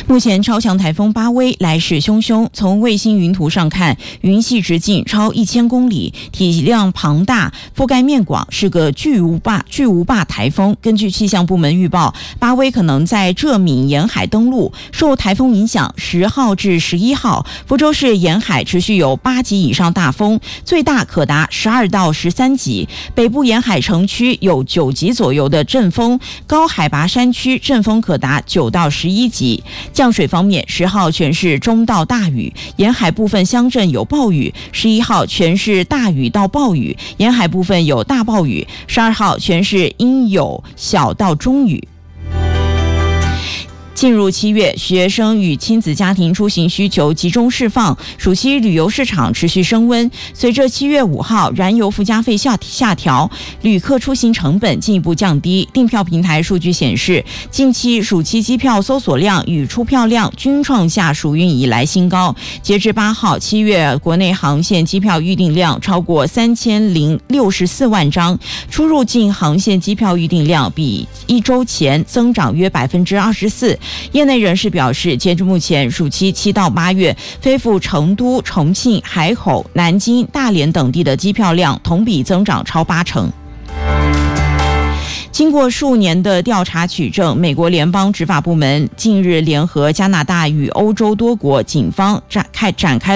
目前超强台风巴威来势汹汹，从卫星云图上看，云系直径超1000公里，体量庞大，覆盖面广，是个巨无霸台风。根据气象部门预报，巴威可能在浙闽沿海登陆。受台风影响，10号至11号，福州市沿海持续有8级以上大风，最大可达12到13级。北部沿海城区有9级左右的阵风，高海拔山区阵风可达9到11级。降水方面，10号全市中到大雨，沿海部分乡镇有暴雨；11号全市大雨到暴雨，沿海部分有大暴雨；12号全市应有小到中雨。进入7月，学生与亲子家庭出行需求集中释放，暑期旅游市场持续升温。随着7月5号燃油附加费下调，旅客出行成本进一步降低。订票平台数据显示，近期暑期机票搜索量与出票量均创下暑运以来新高。截至8号，7月国内航线机票预订量超过3064万张，出入境航线机票预订量比1周前增长约24%。业内人士表示，截至目前，暑期7到8月飞赴成都、重庆、海口、南京、大连等地的机票量同比增长超80%。经过数年的调查取证，美国联邦执法部门近日联合加拿大与欧洲多国警方展开